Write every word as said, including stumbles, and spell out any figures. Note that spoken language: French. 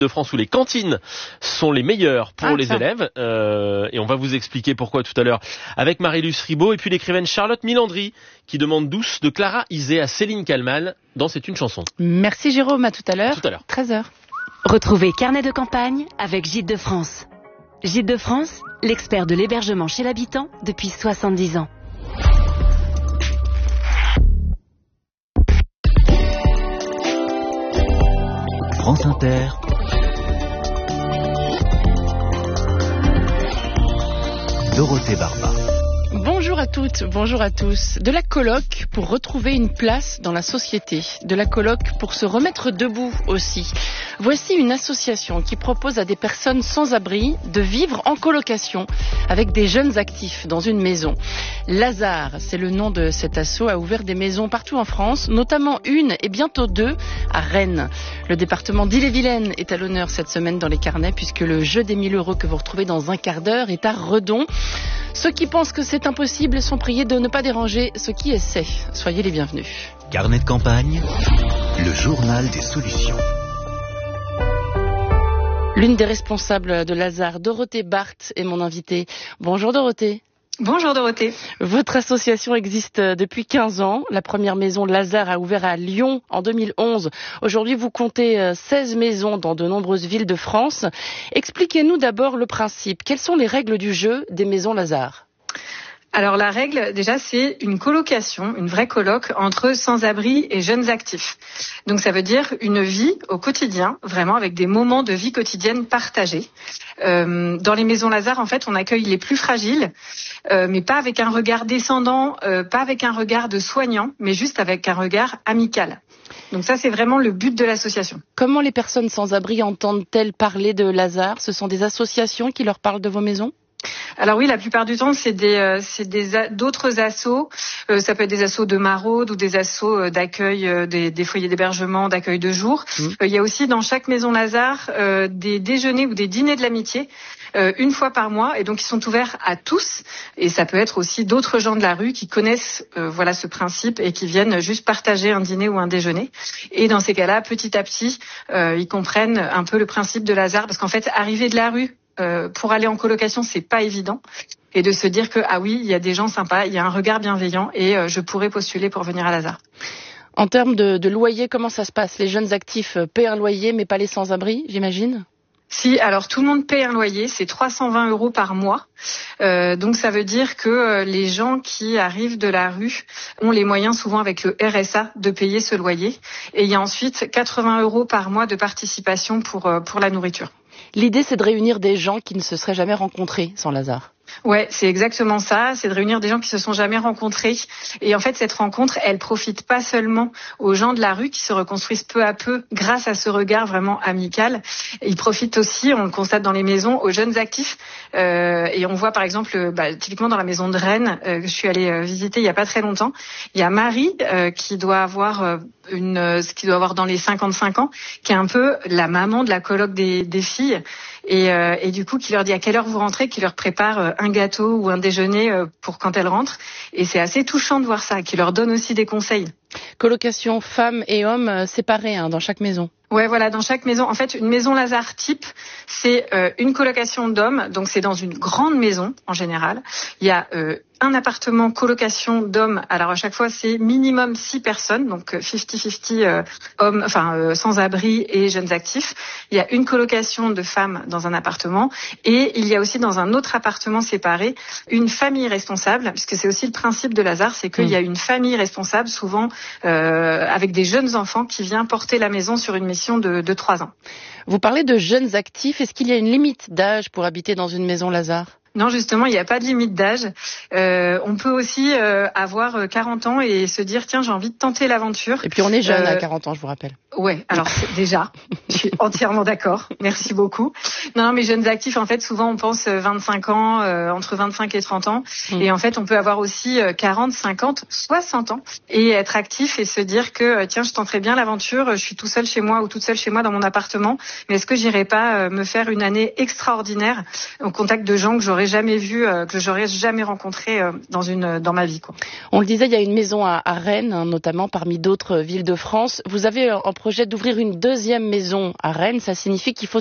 de France où les cantines sont les meilleures pour ah, les ça. élèves euh, et on va vous expliquer pourquoi tout à l'heure avec Marie-Luce Ribaud et puis l'écrivaine Charlotte Milandry qui demande Douce de Clara Isé à Céline Kallmann dans C'est une chanson. Merci Jérôme, à tout à l'heure. Tout à l'heure. treize heures. Retrouvez Carnet de campagne avec Gîtes de France. Gîtes de France, l'expert de l'hébergement chez l'habitant depuis soixante-dix ans. France Inter. Dorothée Barba. Bonjour à toutes, bonjour à tous. De la coloc pour retrouver une place dans la société. De la coloc pour se remettre debout aussi. Voici une association qui propose à des personnes sans abri de vivre en colocation avec des jeunes actifs dans une maison. Lazare, c'est le nom de cet asso, a ouvert des maisons partout en France, notamment une et bientôt deux à Rennes. Le département d'Ille-et-Vilaine est à l'honneur cette semaine dans les carnets puisque le jeu des mille euros que vous retrouvez dans un quart d'heure est à Redon. Ceux qui pensent que c'est impossible sont priés de ne pas déranger ceux qui essaient. Soyez les bienvenus. Carnet de campagne, le journal des solutions. L'une des responsables de Lazare, Dorothée Barthes, est mon invitée. Bonjour Dorothée. Bonjour Dorothée. Votre association existe depuis quinze ans. La première maison Lazare a ouvert à Lyon en deux mille onze. Aujourd'hui, vous comptez seize maisons dans de nombreuses villes de France. Expliquez-nous d'abord le principe. Quelles sont les règles du jeu des maisons Lazare ? Alors la règle, déjà, c'est une colocation, une vraie coloc entre sans-abri et jeunes actifs. Donc ça veut dire une vie au quotidien, vraiment avec des moments de vie quotidienne partagés. Euh, dans les maisons Lazare, en fait, on accueille les plus fragiles, euh, mais pas avec un regard descendant, euh, pas avec un regard de soignant, mais juste avec un regard amical. Donc ça, c'est vraiment le but de l'association. Comment les personnes sans-abri entendent-elles parler de Lazare ? Ce sont des associations qui leur parlent de vos maisons ? Alors oui, la plupart du temps, c'est des, euh, c'est des d'autres assos. Euh, ça peut être des assos de maraude ou des assos euh, d'accueil, euh, des, des foyers d'hébergement, d'accueil de jour. Mmh. Euh, il y a aussi dans chaque maison Lazare euh, des déjeuners ou des dîners de l'amitié euh, une fois par mois, et donc ils sont ouverts à tous. Et ça peut être aussi d'autres gens de la rue qui connaissent euh, voilà ce principe et qui viennent juste partager un dîner ou un déjeuner. Et dans ces cas-là, petit à petit, euh, ils comprennent un peu le principe de Lazare, parce qu'en fait, arriver de la rue Euh, pour aller en colocation, c'est pas évident. Et de se dire que, ah oui, il y a des gens sympas, il y a un regard bienveillant et euh, je pourrais postuler pour venir à Lazare. En termes de, de loyer, comment ça se passe ? Les jeunes actifs paient un loyer, mais pas les sans-abri, j'imagine ? Si, alors tout le monde paye un loyer, c'est trois cent vingt euros par mois. Euh, donc ça veut dire que euh, les gens qui arrivent de la rue ont les moyens, souvent avec le R S A, de payer ce loyer. Et il y a ensuite quatre-vingts euros par mois de participation pour, euh, pour la nourriture. L'idée, c'est de réunir des gens qui ne se seraient jamais rencontrés sans Lazare. Ouais, c'est exactement ça. C'est de réunir des gens qui se sont jamais rencontrés. Et en fait, cette rencontre, elle profite pas seulement aux gens de la rue qui se reconstruisent peu à peu grâce à ce regard vraiment amical. Il profite aussi, on le constate dans les maisons, aux jeunes actifs. Euh, et on voit par exemple, bah, typiquement dans la maison de Rennes, euh, que je suis allée euh, visiter il y a pas très longtemps, il y a Marie euh, qui doit avoir euh, une, euh, ce qui doit avoir dans les cinquante-cinq ans, qui est un peu la maman de la coloc des, des filles. Et, euh, et du coup, qui leur dit à quelle heure vous rentrez, qui leur prépare euh, un gâteau ou un déjeuner euh, pour quand elles rentrent. Et c'est assez touchant de voir ça, qui leur donne aussi des conseils. Colocation femmes et hommes euh, séparés hein, dans chaque maison. Ouais, voilà, dans chaque maison. En fait, une maison Lazare type, c'est euh, une colocation d'hommes. Donc, c'est dans une grande maison, en général. Il y a euh, un appartement colocation d'hommes. Alors, à chaque fois, c'est minimum six personnes. Donc, cinquante-cinquante euh, hommes, enfin, euh, sans-abri et jeunes actifs. Il y a une colocation de femmes dans un appartement. Et il y a aussi dans un autre appartement séparé, une famille responsable. Puisque c'est aussi le principe de Lazare, c'est qu'il mmh. y a une famille responsable, souvent euh, avec des jeunes enfants, qui vient porter la maison sur une mission de, de trois ans. Vous parlez de jeunes actifs. Est-ce qu'il y a une limite d'âge pour habiter dans une maison Lazare ? Non, justement, il n'y a pas de limite d'âge. Euh, on peut aussi euh, avoir quarante ans et se dire, tiens, j'ai envie de tenter l'aventure. Et puis on est jeune euh, à quarante ans, je vous rappelle. Ouais, alors déjà, je suis entièrement d'accord. Merci beaucoup. Non, non, mais jeunes actifs, en fait, souvent on pense vingt-cinq ans, euh, entre vingt-cinq et trente ans. Mmh. Et en fait, on peut avoir aussi quarante, cinquante, soixante ans et être actif et se dire que, tiens, je tenterai bien l'aventure. Je suis tout seul chez moi ou toute seule chez moi dans mon appartement. Mais est-ce que j'irai pas me faire une année extraordinaire au contact de gens que j'aurais j'aurais jamais vu, euh, que j'aurais jamais rencontré euh, dans une dans ma vie, quoi. On le disait, il y a une maison à, à Rennes, hein, notamment parmi d'autres villes de France. Vous avez en projet d'ouvrir une deuxième maison à Rennes. Ça signifie qu'il faut